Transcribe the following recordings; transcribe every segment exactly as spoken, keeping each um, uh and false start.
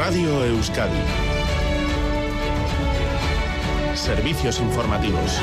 Radio Euskadi. Servicios informativos.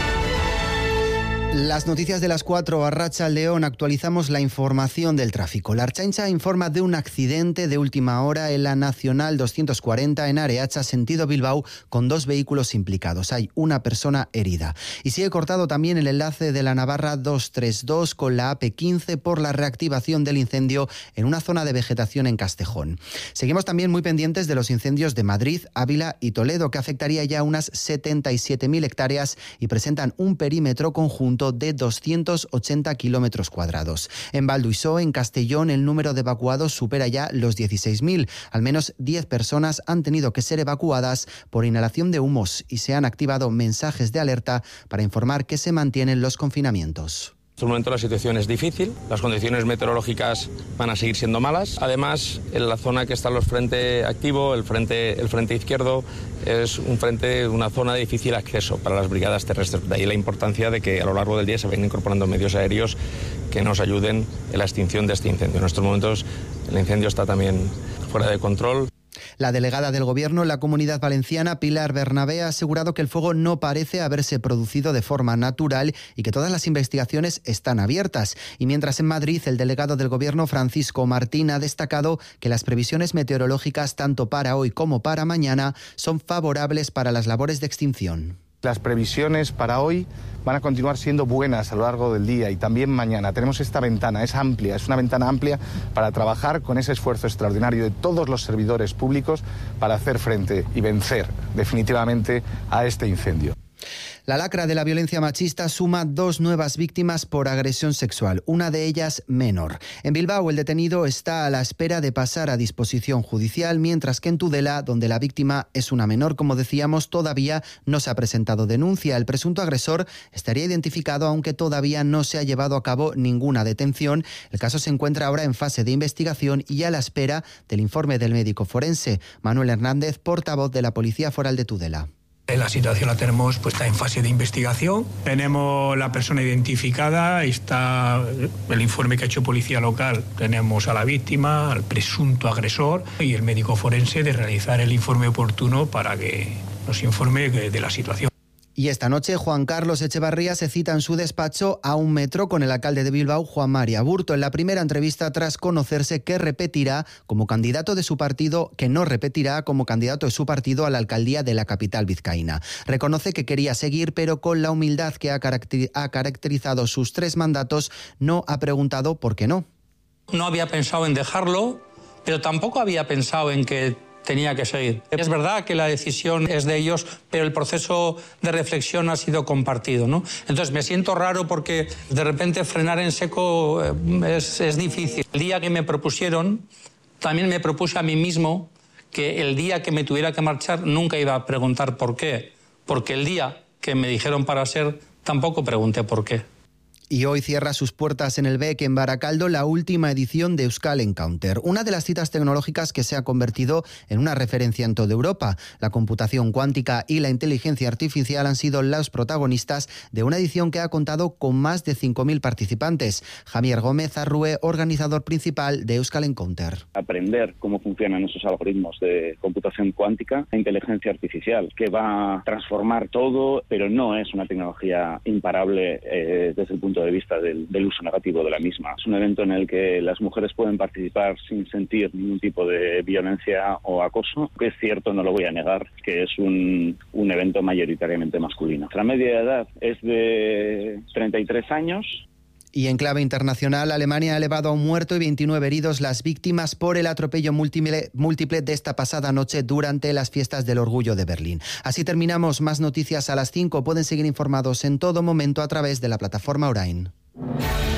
Las noticias de las cuatro, Arratsaldeon, actualizamos la información del tráfico. La Ertzaintza informa de un accidente de última hora en la Nacional doscientos cuarenta en Areacha, sentido Bilbao, con dos vehículos implicados. Hay una persona herida. Y sigue cortado también el enlace de la Navarra doscientos treinta y dos con la A P quince por la reactivación del incendio en una zona de vegetación en Castejón. Seguimos también muy pendientes de los incendios de Madrid, Ávila y Toledo, que afectaría ya unas setenta y siete mil hectáreas y presentan un perímetro conjunto de doscientos ochenta kilómetros cuadrados. En Valduisó, en Castellón, el número de evacuados supera ya los dieciséis mil. Al menos diez personas han tenido que ser evacuadas por inhalación de humos y se han activado mensajes de alerta para informar que se mantienen los confinamientos. En este momento la situación es difícil, las condiciones meteorológicas van a seguir siendo malas. Además, en la zona que están los frente activo, el frente, el frente izquierdo, es un frente, una zona de difícil acceso para las brigadas terrestres. De ahí la importancia de que a lo largo del día se vayan incorporando medios aéreos que nos ayuden en la extinción de este incendio. En estos momentos el incendio está también fuera de control. La delegada del Gobierno en la Comunidad Valenciana, Pilar Bernabé, ha asegurado que el fuego no parece haberse producido de forma natural y que todas las investigaciones están abiertas. Y mientras en Madrid, el delegado del Gobierno, Francisco Martín, ha destacado que las previsiones meteorológicas, tanto para hoy como para mañana, son favorables para las labores de extinción. Las previsiones para hoy van a continuar siendo buenas a lo largo del día y también mañana. Tenemos esta ventana, es amplia, es una ventana amplia para trabajar con ese esfuerzo extraordinario de todos los servidores públicos para hacer frente y vencer definitivamente a este incendio. La lacra de la violencia machista suma dos nuevas víctimas por agresión sexual, una de ellas menor. En Bilbao, el detenido está a la espera de pasar a disposición judicial, mientras que en Tudela, donde la víctima es una menor, como decíamos, todavía no se ha presentado denuncia. El presunto agresor estaría identificado, aunque todavía no se ha llevado a cabo ninguna detención. El caso se encuentra ahora en fase de investigación y a la espera del informe del médico forense. Manuel Hernández, portavoz de la Policía Foral de Tudela. La situación la tenemos puesta en fase de investigación. Tenemos la persona identificada, está el informe que ha hecho Policía Local. Tenemos a la víctima, al presunto agresor y el médico forense de realizar el informe oportuno para que nos informe de la situación. Y esta noche Juan Carlos Echevarría se cita en su despacho a un metro con el alcalde de Bilbao, Juan Mari Aburto, en la primera entrevista tras conocerse que repetirá como candidato de su partido, que no repetirá como candidato de su partido a la alcaldía de la capital vizcaína. Reconoce que quería seguir, pero con la humildad que ha caracterizado sus tres mandatos, no ha preguntado por qué no. No había pensado en dejarlo, pero tampoco había pensado en que tenía que seguir. Es verdad que la decisión es de ellos, pero el proceso de reflexión ha sido compartido, ¿no? Entonces me siento raro porque de repente frenar en seco es, es difícil. El día que me propusieron, también me propuse a mí mismo que el día que me tuviera que marchar nunca iba a preguntar por qué, porque el día que me dijeron para ser, tampoco pregunté por qué. Y hoy cierra sus puertas en el B E C en Baracaldo la última edición de Euskal Encounter, una de las citas tecnológicas que se ha convertido en una referencia en toda Europa. La computación cuántica y la inteligencia artificial han sido los protagonistas de una edición que ha contado con más de cinco mil participantes. Javier Gómez Arrue, organizador principal de Euskal Encounter. Aprender cómo funcionan esos algoritmos de computación cuántica e inteligencia artificial, que va a transformar todo, pero no es una tecnología imparable eh, desde el punto de vista del, del uso negativo de la misma. Es un evento en el que las mujeres pueden participar sin sentir ningún tipo de violencia o acoso, que es cierto, no lo voy a negar, que es un, un evento mayoritariamente masculino. La media de edad es de treinta y tres años. Y en clave internacional, Alemania ha elevado a un muerto y veintinueve heridos las víctimas por el atropello múltiple, múltiple de esta pasada noche durante las fiestas del orgullo de Berlín. Así terminamos. Más noticias a las cinco. Pueden seguir informados en todo momento a través de la plataforma Orain.